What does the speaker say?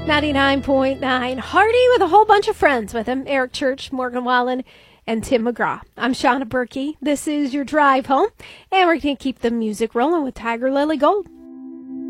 99.9 Hardy with a whole bunch of friends with him. Eric Church, Morgan Wallen, and Tim McGraw. I'm Shauna Berkey. This is your drive home, and we're going to keep the music rolling with Tiger Lily Gold.